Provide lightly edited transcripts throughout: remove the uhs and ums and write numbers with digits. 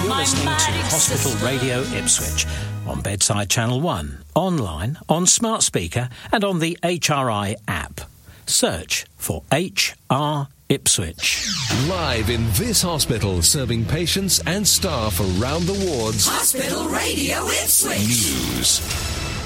You're listening to Hospital Radio Ipswich on Bedside Channel 1, online, on smart speaker and on the HRI app. Search for HR Ipswich. Live in this hospital, serving patients and staff around the wards. Hospital Radio Ipswich. News.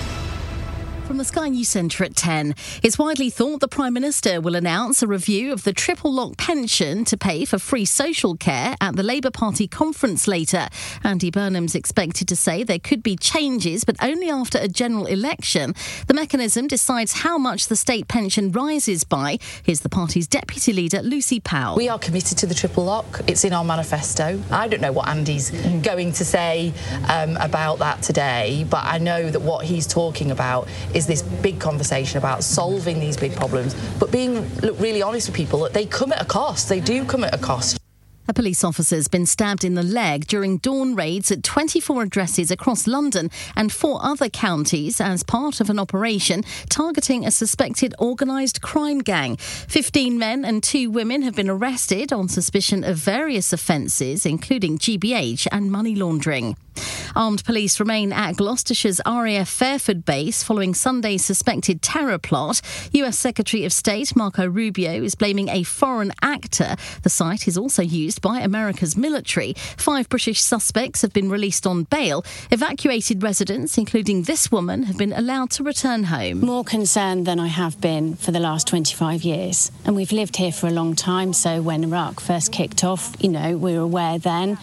From the Sky News Centre at 10, it's widely thought the Prime Minister will announce a review of the triple lock pension to pay for free social care at the Labour Party conference later. Andy Burnham's expected to say there could be changes, but only after a general election. The mechanism decides how much the state pension rises by. Here's the party's deputy leader, Lucy Powell. We are committed to the triple lock. It's in our manifesto. I don't know what Andy's going to say about that today, but I know that what he's talking about is this big conversation about solving these big problems, but being really honest with people that they come at a cost. They do come at a cost. A police officer's been stabbed in the leg during dawn raids at 24 addresses across London and 4 other counties as part of an operation targeting a suspected organised crime gang. 15 men and 2 women have been arrested on suspicion of various offences, including GBH and money laundering. Armed police remain at Gloucestershire's RAF Fairford base following Sunday's suspected terror plot. US Secretary of State Marco Rubio is blaming a foreign actor. The site is also used by America's military. 5 British suspects have been released on bail. Evacuated residents, including this woman, have been allowed to return home. More concerned than I have been for the last 25 years. And we've lived here for a long time, so when Iraq first kicked off, we were aware then.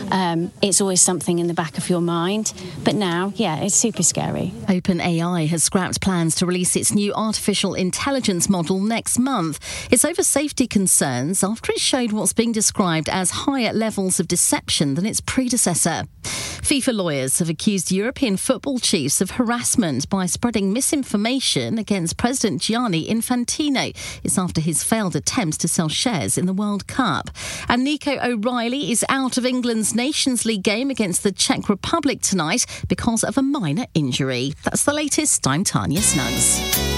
It's always something in the back of your mind. But now, it's super scary. OpenAI has scrapped plans to release its new artificial intelligence model next month. It's over safety concerns after it showed what's being described as higher levels of deception than its predecessor. FIFA lawyers have accused European football chiefs of harassment by spreading misinformation against President Gianni Infantino. It's after his failed attempts to sell shares in the World Cup. And Nico O'Reilly is out of England's Nations League game against the Czech Republic tonight because of a minor injury. That's the latest. I'm Tanya Snuggs.